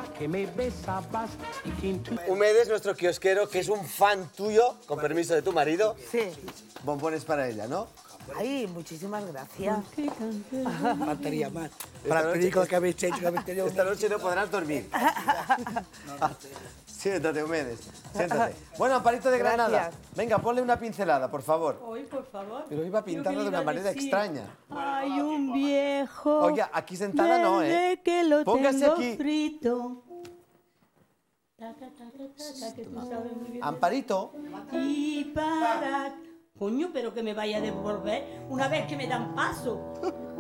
que me besabas y que Humedes, nuestro kiosquero, que es un fan tuyo, con permiso de tu marido. Sí. Bombones para ella, ¿no? Ay, muchísimas gracias. Faltaría más. Para el película que habéis hecho, que habéis tenido... Esta noche no podrás dormir. Siéntate, Humedes, siéntate. Bueno, Amparito de Granada, Gracias. venga, ponle una pincelada, por favor. Hoy, por favor. Pero iba pintando de una manera extraña. Hay un viejo. Oye, aquí sentada no, ¿eh? verde que lo Póngase tengo aquí. frito. Ta, ta, ta, ta, ta, que tú sabes muy bien. Amparito, Y para... Coño, pero que me vaya a devolver una vez que me dan paso.